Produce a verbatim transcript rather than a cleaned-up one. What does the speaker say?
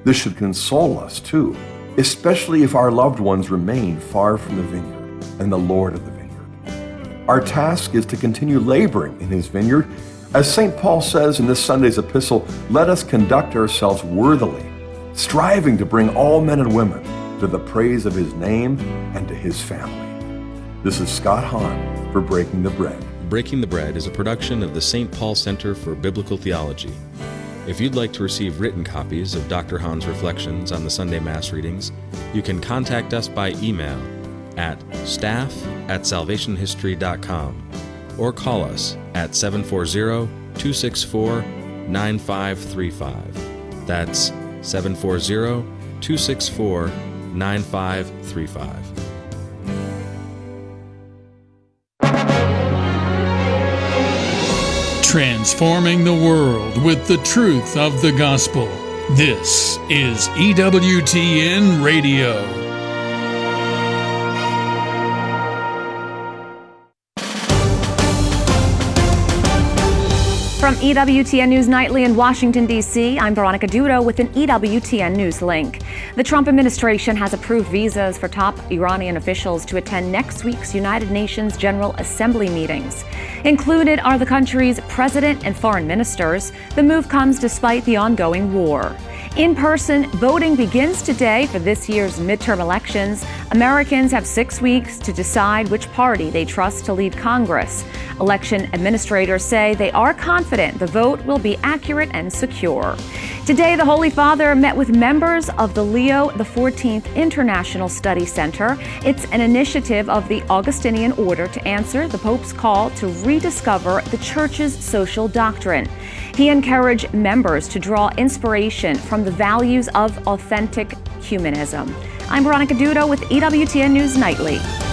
This should console us too, especially if our loved ones remain far from the vineyard and the Lord of the vineyard. Our task is to continue laboring in his vineyard. As Saint Paul says in this Sunday's epistle, let us conduct ourselves worthily, striving to bring all men and women to the praise of his name and to his family. This is Scott Hahn for Breaking the Bread. Breaking the Bread is a production of the Saint Paul Center for Biblical Theology. If you'd like to receive written copies of Doctor Hahn's reflections on the Sunday Mass readings, you can contact us by email at staff at salvation history dot com or call us at seven four zero, two six four, nine five three five. That's seven four zero, two six four, nine five three five. Transforming the world with the truth of the gospel. This is E W T N Radio. From E W T N News Nightly in Washington, D C, I'm Veronica Dudo with an E W T N News link. The Trump administration has approved visas for top Iranian officials to attend next week's United Nations General Assembly meetings. Included are the country's president and foreign ministers. The move comes despite the ongoing war. In-person voting begins today for this year's midterm elections. Americans have six weeks to decide which party they trust to lead Congress. Election administrators say they are confident the vote will be accurate and secure. Today, the Holy Father met with members of the Leo the fourteenth International Study Center. It's an initiative of the Augustinian Order to answer the Pope's call to rediscover the Church's social doctrine. He encouraged members to draw inspiration from the values of authentic humanism. I'm Veronica Dudo with E W T N News Nightly.